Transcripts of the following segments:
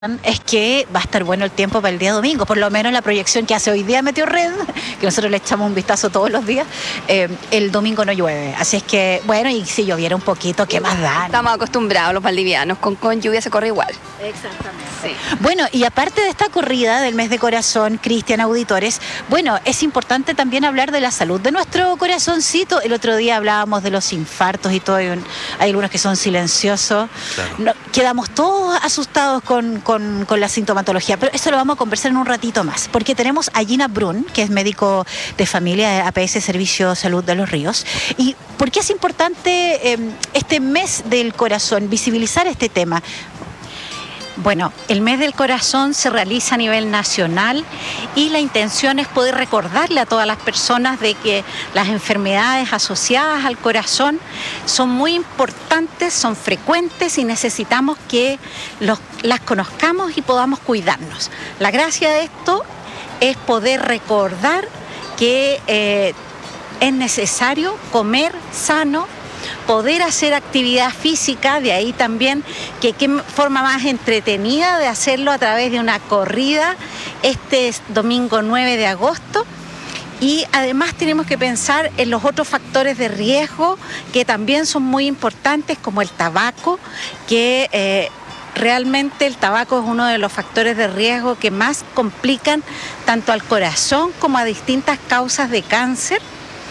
Es que va a estar bueno el tiempo para el día domingo, por lo menos la proyección que hace hoy día Meteorred, que nosotros le echamos un vistazo todos los días, el domingo no llueve, así es que, bueno, y si lloviera un poquito, ¿qué más da? Estamos acostumbrados los valdivianos, con lluvia se corre igual. Exactamente. Sí. Bueno, y aparte de esta corrida del mes de corazón, Cristian, auditores, bueno, es importante también hablar de la salud de nuestro corazoncito. El otro día hablábamos de los infartos y todo, hay algunos que son silenciosos. Claro. No, quedamos todos asustados con la sintomatología, pero eso lo vamos a conversar en un ratito más, porque tenemos a Gina Brun, que es médico de familia de APS Servicio Salud de Los Ríos. ¿Y por qué es importante este mes del corazón, visibilizar este tema? Bueno, el mes del corazón se realiza a nivel nacional y la intención es poder recordarle a todas las personas de que las enfermedades asociadas al corazón son muy importantes, son frecuentes y necesitamos que las conozcamos y podamos cuidarnos. La gracia de esto es poder recordar que es necesario comer sano, poder hacer actividad física, de ahí también que qué forma más entretenida de hacerlo a través de una corrida este domingo 9 de agosto. Y además tenemos que pensar en los otros factores de riesgo que también son muy importantes, como el tabaco, que realmente el tabaco es uno de los factores de riesgo que más complican tanto al corazón como a distintas causas de cáncer.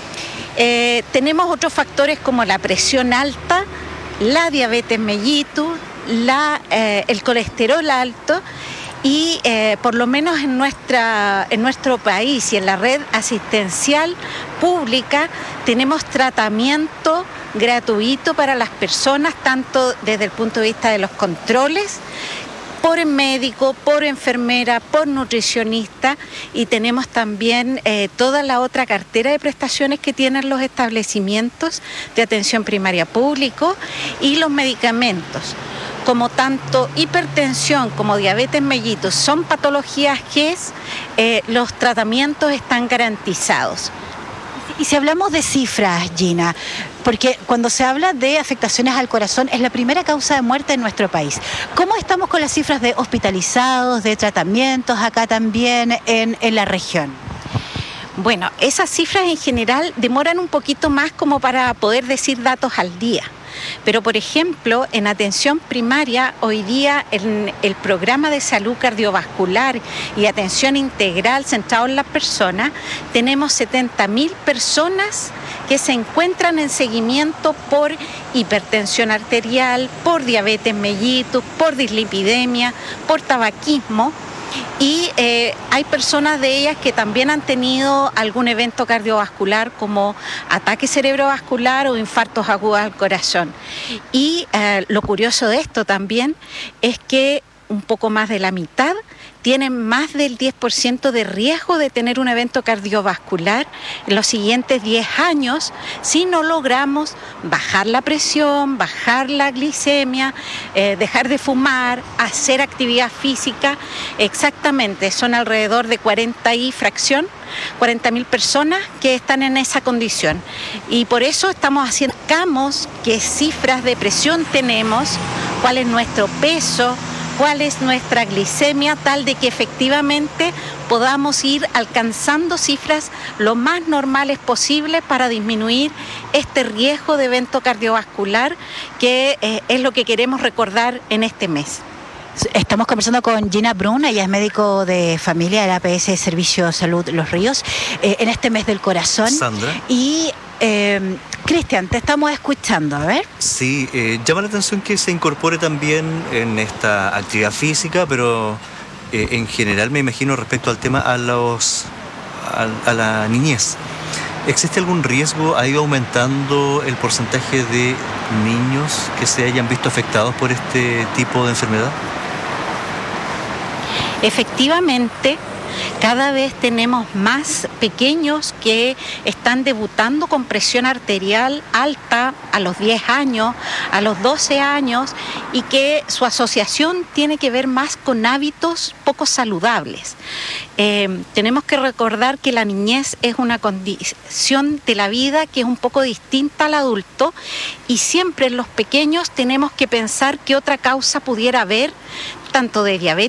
Tenemos otros factores como la presión alta, la diabetes mellitus, el colesterol alto y por lo menos en nuestro país y en la red asistencial pública tenemos tratamiento gratuito para las personas, tanto desde el punto de vista de los controles, por el médico, por enfermera, por nutricionista, y tenemos también toda la otra cartera de prestaciones que tienen los establecimientos de atención primaria público y los medicamentos. Como tanto hipertensión como diabetes mellitus son patologías que los tratamientos están garantizados. Y si hablamos de cifras, Gina, porque cuando se habla de afectaciones al corazón es la primera causa de muerte en nuestro país. ¿Cómo estamos con las cifras de hospitalizados, de tratamientos acá también en la región? Bueno, esas cifras en general demoran un poquito más como para poder decir datos al día. Pero, por ejemplo, en atención primaria, hoy día en el programa de salud cardiovascular y atención integral centrado en las personas, tenemos 70.000 personas que se encuentran en seguimiento por hipertensión arterial, por diabetes mellitus, por dislipidemia, por tabaquismo. Y hay personas de ellas que también han tenido algún evento cardiovascular como ataque cerebrovascular o infartos agudos al corazón. Y lo curioso de esto también es que un poco más de la mitad tienen más del 10% de riesgo de tener un evento cardiovascular en los siguientes 10 años si no logramos bajar la presión, bajar la glicemia, dejar de fumar, hacer actividad física. Exactamente, son alrededor de 40.000 personas que están en esa condición. Y por eso buscamos qué cifras de presión tenemos, cuál es nuestro peso, cuál es nuestra glicemia, tal de que efectivamente podamos ir alcanzando cifras lo más normales posible para disminuir este riesgo de evento cardiovascular, que es lo que queremos recordar en este mes. Estamos conversando con Gina Brun, ella es médico de familia del APS Servicio Salud Los Ríos, en este mes del corazón. Sandra. Y Cristian, te estamos escuchando, a ver. Sí, llama la atención que se incorpore también en esta actividad física, pero en general me imagino respecto al tema a la niñez. ¿Existe algún riesgo? ¿Ha ido aumentando el porcentaje de niños que se hayan visto afectados por este tipo de enfermedad? Efectivamente, Cada vez tenemos más pequeños que están debutando con presión arterial alta a los 10 años, a los 12 años, y que su asociación tiene que ver más con hábitos poco saludables. Tenemos que recordar que la niñez es una condición de la vida que es un poco distinta al adulto, y siempre en los pequeños tenemos que pensar qué otra causa pudiera haber, tanto de diabetes